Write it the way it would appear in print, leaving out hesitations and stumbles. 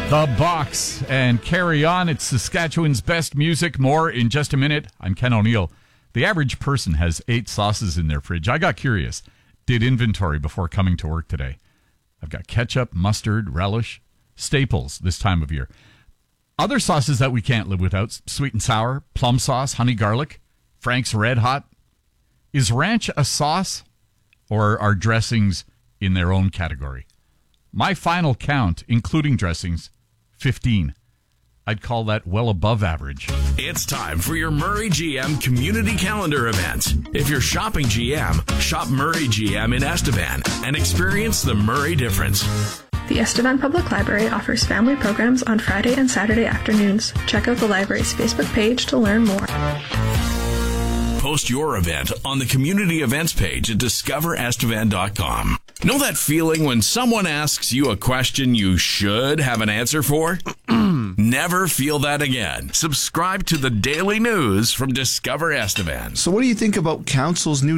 The Box and Carry On. It's Saskatchewan's best music. More in just a minute. I'm Ken O'Neill. The average person has 8 sauces in their fridge. I got curious. Did inventory before coming to work today. I've got ketchup, mustard, relish, staples this time of year. Other sauces that we can't live without: sweet and sour, plum sauce, honey garlic, Frank's Red Hot. Is ranch a sauce, or are dressings in their own category? My final count, including dressings, 15. I'd call that well above average. It's time for your Murray GM Community Calendar event. If you're shopping GM, shop Murray GM in Estevan and experience the Murray difference. The Estevan Public Library offers family programs on Friday and Saturday afternoons. Check out the library's Facebook page to learn more. Post your event on the community events page at discoverestevan.com. Know that feeling when someone asks you a question you should have an answer for? Never feel that again. Subscribe to the daily news from Discover Estevan. So what do you think about Council's new